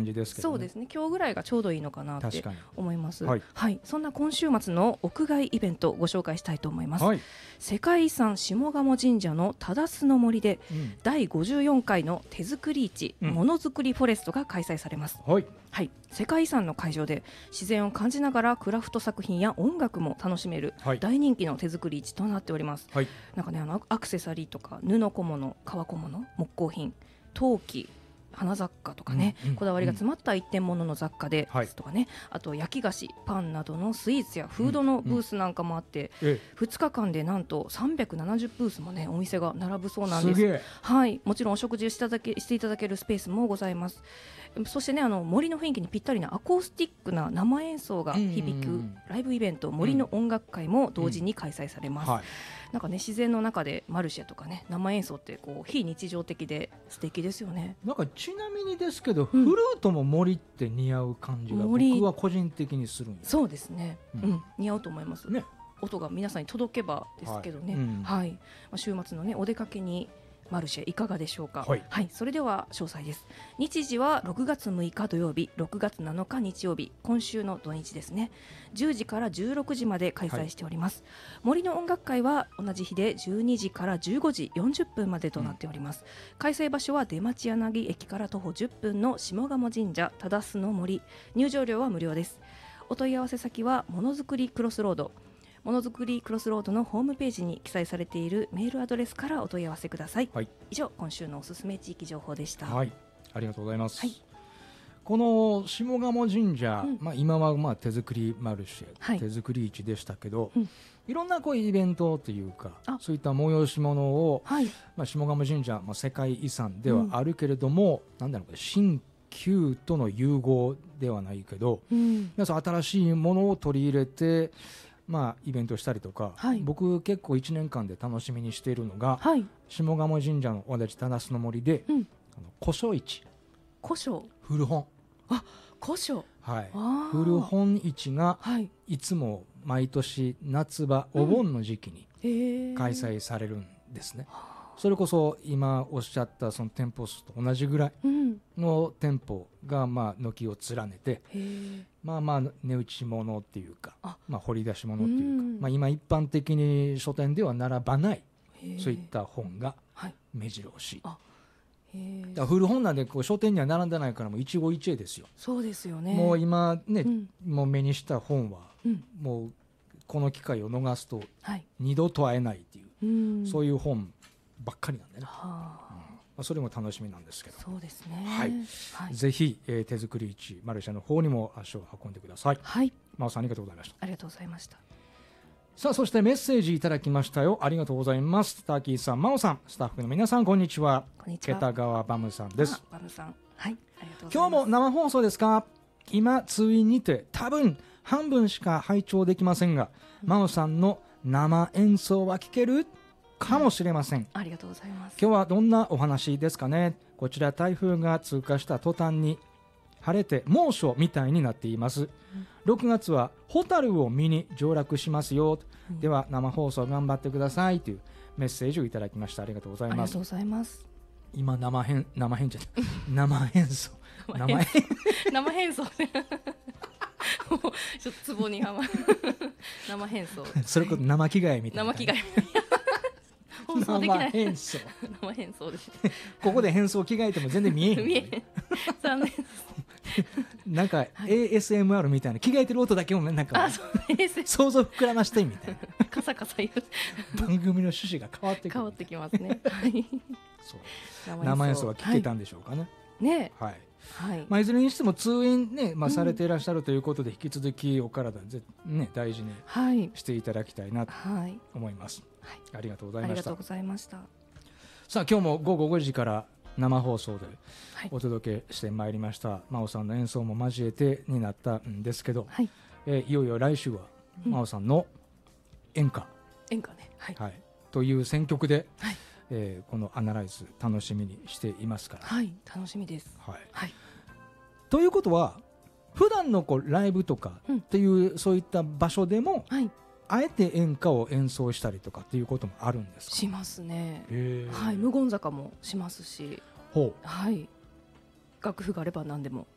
感じですけどね。 そうですね、今日ぐらいがちょうどいいのかなって確かに。 思います。 はいはい、そんな今週末の屋外イベントをご紹介したいと思います。 はい。 世界遺産下鴨神社の忠須の森で第54回の手作り市ものづくりフォレストが開催されます。 はい。 はい、世界遺産の会場で自然を感じながらクラフト作品や音楽も楽しめるはい大人気の手作り市となっております。 はい。 なんかね、アクセサリーとか布小物、革小物、木工品、陶器、花雑貨とかね、こだわりが詰まった一点物の雑貨で、 はいとかね、あと焼き菓子、パンなどのスイーツやフードのブースなんかもあって、2日間でなんと370ブースもねお店が並ぶそうなんです。 すげえ。 はい、もちろんお食事していただけるスペースもございます。そしてね、森の雰囲気にぴったりなアコースティックな生演奏が響くライブイベント、森の音楽会も同時に開催されます。なんかね、自然の中でマルシェとかね、生演奏ってこう非日常的で素敵ですよね。 なんかちなみにですけど、フルートも森って似合う感じが僕は個人的にするんです。 そうですね、似合うと思いますね。音が皆さんに届けばですけどね。はい、週末のねお出かけにマルシェいかがでしょうか。はい、それでは詳細です。日時は6月6日土曜日、6月7日日曜日、今週の土日ですね。10時から16時まで開催しております。森の音楽会は同じ日で12時から15時40分までとなっております。開催場所は出町柳駅から徒歩10分の下鴨神社忠須の森。入場料は無料です。お問い合わせ先はものづくりクロスロード、ものづくりクロスロードのホームページに記載されているメールアドレスからお問い合わせください。以上、今週のおすすめ地域情報でした。 はい、ありがとうございます。この下鴨神社、今は手作りマルシェ、手作り市でしたけど、いろんなこうイベントというかそういった催し物を、下鴨神社、世界遺産ではあるけれども、なんだろう、新旧との融合ではないけど、皆さん新しいものを取り入れてイベントしたりとか、僕結構1年間で楽しみにしているのが、下鴨神社の同じ忠須の森で、古書市、古本、 古書、 古本市がいつも毎年夏場、お盆の時期に開催されるんですね。それこそ今おっしゃったその店舗数と同じぐらいの店舗が軒を連ねて、値打ち物っていうか、掘り出し物っていうか、今一般的に書店では並ばないそういった本が目白押し。古本なんで書店には並んでないから、もう一期一会ですよ。 そうですよね。 もう今ね、もう目にした本は、もうこの機会を逃すと二度と会えないっていう、そういう本ばっかりなんでね、それも楽しみなんですけど。 そうですね。 ぜひ、手作り市マルシェの方にも足を運んでください。真央さん、ありがとうございました。 ありがとうございました。 さあ、そしてメッセージいただきましたよ。ありがとうございます。ターキーさん、真央さん、スタッフの皆さん、こんにちは。桁川バムさんです。 バムさん、はい、ありがとうございます。 今日も生放送ですか？今通院にて多分半分しか拝聴できませんが、真央さんの生演奏は聞けるかもしれません。 ありがとうございます。 今日はどんなお話ですかね？こちら台風が通過した途端に晴れて猛暑みたいになっています。6月はホタルを見に上陸しますよ。では生放送頑張ってくださいというメッセージをいただきました。ありがとうございます。 ありがとうございます。 今生演奏生変装ちょっとツボにはまる生変装、 それこそ生着替えみたいな、 生着替え放送できない生変装生変装です。 ここで変装着替えても全然見えへん見えへん残念なんか ASMR みたいな着替えてる音だけもなんか想像膨らましてみたいなカサカサ言う番組の趣旨が変わってきますね。 そう生演奏は聞けたんでしょうかね。いずれにしても通院ね、されていらっしゃるということで、引き続きお体大事にしていただきたいなと思います。ありがとうございました。 ありがとうございました。 さあ、今日も午後5時から生放送でお届けしてまいりました。真央さんの演奏も交えてになったんですけど、いよいよ来週は真央さんの演歌ね、 という選曲で、このアナライズ楽しみにしていますから。 楽しみです。 ということは普段のライブとかっていう、そういった場所でも、あえて演歌を演奏したりとかっていうこともあるんですか？ しますね。無言坂もしますし、楽譜があれば何でも